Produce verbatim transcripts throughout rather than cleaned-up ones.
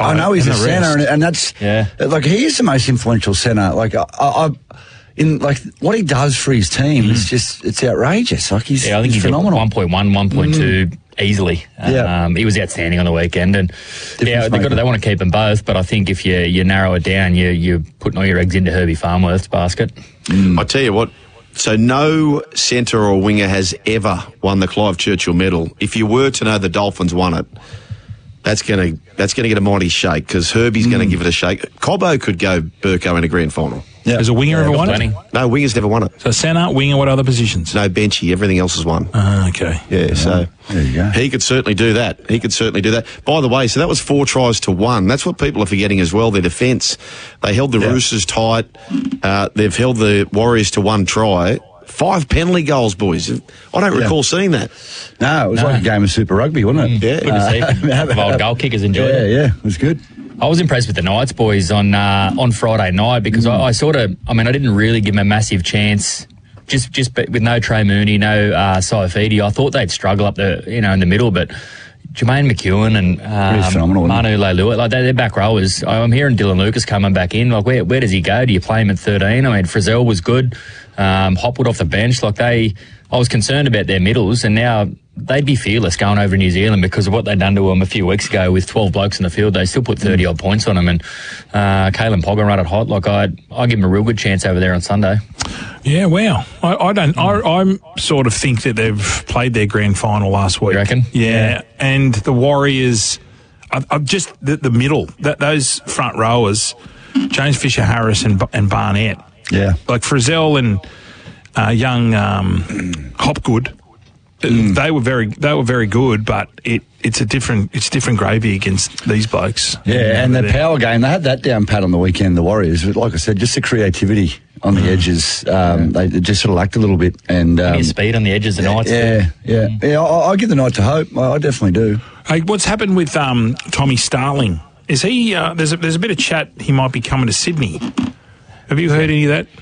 I know he's a centre, and, and that's yeah. like he is the most influential centre. Like I, I, in like what he does for his team, mm. is just it's outrageous. Like he's yeah, I think he's he's phenomenal. one point one, one point two mm. easily. Yeah. Um, he was outstanding on the weekend, and Difference yeah, they, got to, they want to keep them both. But I think if you you narrow it down, you you're putting all your eggs into Herbie Farnworth's basket. Mm. I tell you what. So no centre or winger has ever won the Clive Churchill medal. If you were to know the Dolphins won it, that's going to that's going to get a mighty shake because Herbie's mm. going to give it a shake. Cobbo could go Burko in a grand final. Yeah. Has a winger yeah, ever won plenty. it? No, winger's never won it. So centre, winger, what other positions? No, benchy. Everything else is won. Ah, uh, okay. Yeah, yeah, so there you go. He could certainly do that. He could certainly do that. By the way, so that was four tries to one. That's what people are forgetting as well, their defence. They held the yeah. Roosters tight. Uh, they've held the Warriors to one try. Five penalty goals, boys. I don't yeah. recall seeing that. No, it was no. like a game of Super Rugby, wasn't it? Mm. Yeah. Good to see. A couple of old goal kickers enjoyed yeah, it. Yeah, yeah, it was good. I was impressed with the Knights boys on uh, on Friday night because mm. I, I sort of, I mean, I didn't really give them a massive chance. Just, just with no Trey Mooney, no uh, Saifidi, I thought they'd struggle up the, you know, in the middle. But Jermaine McEwen and um, Manu Leilua, like they're back rowers. I'm hearing Dylan Lucas coming back in. Like, where where does he go? Do you play him at thirteen? I mean, Frizzell was good. Um, Hopwood off the bench. Like they, I was concerned about their middles, and now they'd be fearless going over to New Zealand because of what they'd done to them a few weeks ago with twelve blokes in the field. They still put thirty odd points on them, and uh, Kalen Pogger run it hot. Like I, I give them a real good chance over there on Sunday. Yeah, wow. I, I don't. I, I sort of think that they've played their grand final last week. You reckon? Yeah, yeah. And the Warriors, I've, I've just the, the middle. That those front rowers, James Fisher-Harris and and Barnett. Yeah, like Frizzell and uh, young um, Hopgood. Mm. They were very, they were very good, but it, it's a different, it's different gravy against these blokes. Yeah, and the power game, they had that down pat on the weekend. The Warriors, but like I said, just the creativity on the mm. edges. Um, yeah. They just sort of lacked a little bit, and um, speed on the edges. The Knights. Yeah, yeah, mm. yeah. I, I give the Knights a hope. I, I definitely do. Hey, what's happened with um, Tommy Starling? Is he? Uh, there's a, there's a bit of chat he might be coming to Sydney. Have you heard any of that?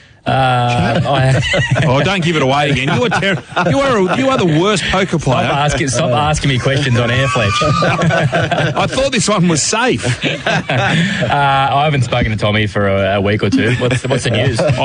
Uh, I, oh, don't give it away again. You are ter- you are a, you are the worst poker player. Stop asking, stop asking me questions on air, Fletch. I thought this one was safe. uh, I haven't spoken to Tommy for a, a week or two. What's, what's the news?